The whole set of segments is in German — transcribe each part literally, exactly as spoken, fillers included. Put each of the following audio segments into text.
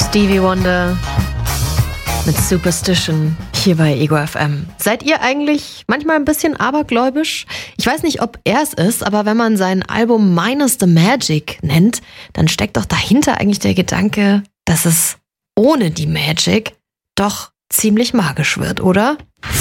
Stevie Wonder mit Superstition hier bei Ego F M. Seid ihr eigentlich manchmal ein bisschen abergläubisch? Ich weiß nicht, ob er es ist, aber wenn man sein Album Minus the Magic nennt, dann steckt doch dahinter eigentlich der Gedanke, dass es ohne die Magic doch ziemlich magisch wird, oder?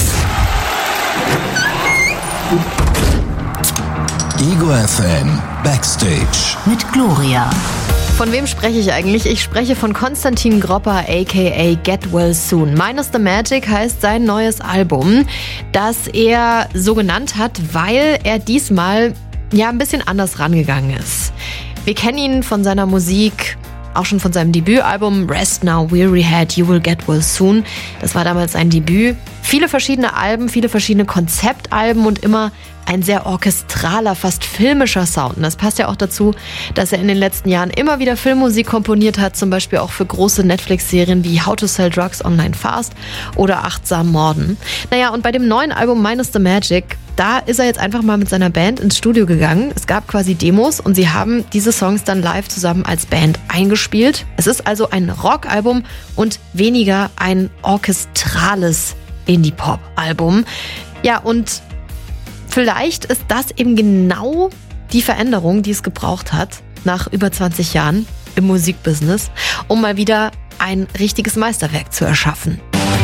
Ego F M Backstage mit Gloria. Von wem spreche ich eigentlich? Ich spreche von Konstantin Gropper aka Get Well Soon. Minus the Magic heißt sein neues Album, das er so genannt hat, weil er diesmal ja ein bisschen anders rangegangen ist. Wir kennen ihn von seiner Musik, auch schon von seinem Debütalbum Rest Now, Weary Head, You Will Get Well Soon. Das war damals sein Debüt. Viele verschiedene Alben, viele verschiedene Konzeptalben und immer ein sehr orchestraler, fast filmischer Sound. Und das passt ja auch dazu, dass er in den letzten Jahren immer wieder Filmmusik komponiert hat, zum Beispiel auch für große Netflix-Serien wie How to Sell Drugs Online Fast oder Achtsam Morden. Naja, und bei dem neuen Album Minus the Magic, da ist er jetzt einfach mal mit seiner Band ins Studio gegangen. Es gab quasi Demos und sie haben diese Songs dann live zusammen als Band eingespielt. Es ist also ein Rockalbum und weniger ein orchestrales Indie-Pop-Album. Ja, und vielleicht ist das eben genau die Veränderung, die es gebraucht hat, nach über zwanzig Jahren im Musikbusiness, um mal wieder ein richtiges Meisterwerk zu erschaffen.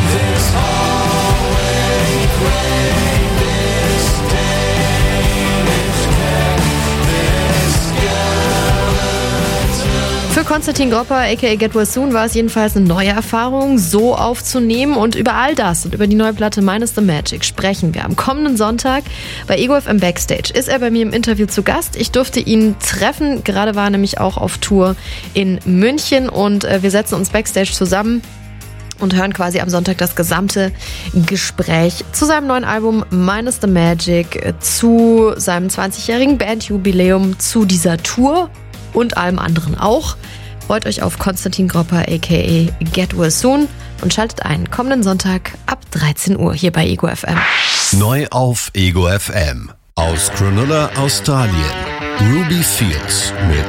Für Konstantin Gropper aka Get Well Soon war es jedenfalls eine neue Erfahrung, so aufzunehmen, und über all das und über die neue Platte Minus the Magic sprechen wir am kommenden Sonntag bei Ego F M Backstage. Ist er bei mir im Interview zu Gast. Ich durfte ihn treffen, gerade war er nämlich auch auf Tour in München und wir setzen uns Backstage zusammen und hören quasi am Sonntag das gesamte Gespräch zu seinem neuen Album Minus the Magic, zu seinem zwanzigjährigen Bandjubiläum, zu dieser Tour und allem anderen auch. Freut euch auf Konstantin Gropper aka Get Well Soon und schaltet ein kommenden Sonntag ab dreizehn Uhr hier bei Ego F M. Neu auf Ego F M. Aus Cronulla, Australien. Ruby Fields mit